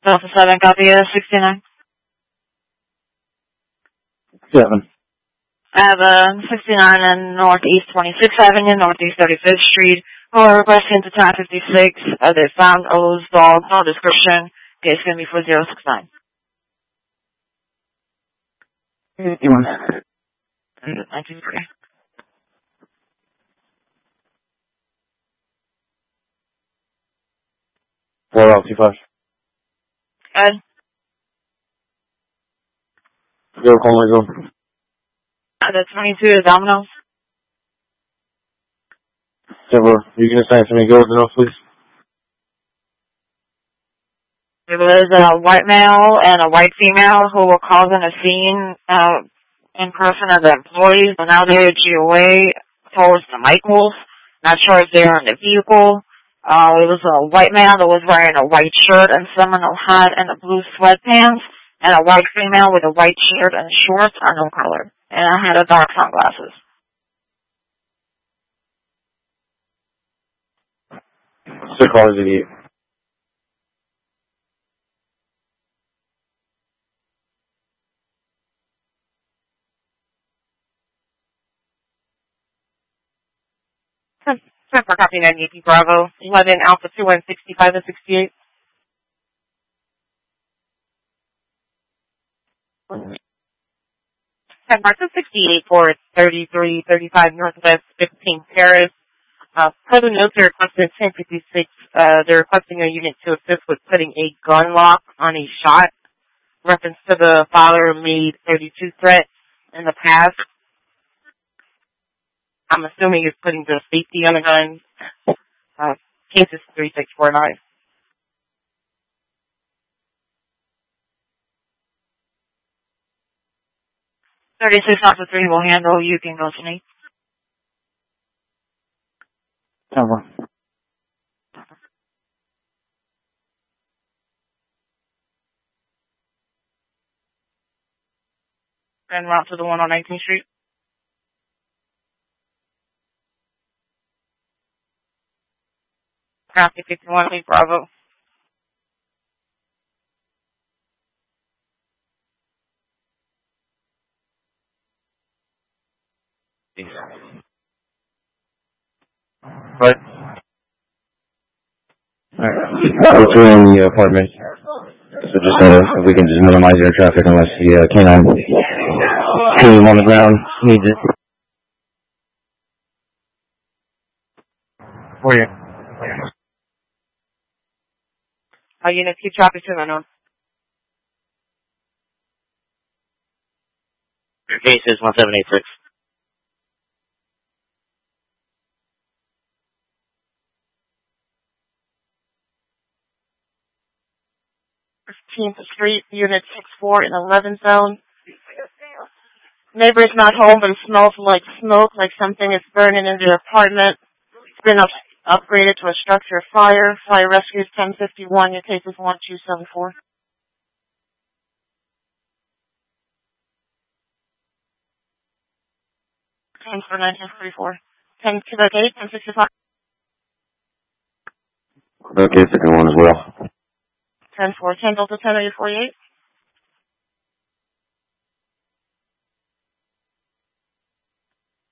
Delta 7, copy 69. 7. I have 69 and Northeast 26th Avenue, Northeast 35th Street. Who are requesting to time 56. They found O's dog, no description. Case going to be 4069. 81. 19-3. Four out, 25. Ed? Go, call my go. The 22 is Domino's. Trevor, you can assign somebody go enough, please. There was a white male and a white female who were causing a scene in person of the employees, but now they're at GOA towards the Michaels. Not sure if they're in the vehicle. It was a white man that was wearing a white shirt and Seminole hat and a blue sweatpants, and a white female with a white shirt and shorts are no color. And I had a dark sunglasses. So call is idiot. Time for copy 98 Bravo. 11 Alpha 2 and 65 and 68. Time mark 68 for 3335 Northwest 15 Paris. Per the notes, they're requesting 1056. They're requesting a unit to assist with putting a gun lock on a shot. Reference to the father made 32 threats in the past. I'm assuming it's putting the safety on the gun. Case is 3649. 36 Alpha 3 will handle. You can go to me. Trevor. And route to the one on 19th Street. Copy 51 8 Bravo. Right. Alright. Go through in the apartment. So just if we can just minimize air traffic unless the canine team on the ground needs it. For you. Unit keep traffic to unknown. Your case is 1786. Street, Unit 64 in 11th zone. Neighbor's not home, but it smells like smoke, like something is burning in their apartment. It's been upgraded to a structure fire. Fire rescue is 1051. Your case is 1274. 10 for 1944. 10 Quebec 8, 1065. Okay, second one as well. 10 for 10 Delta 10 48.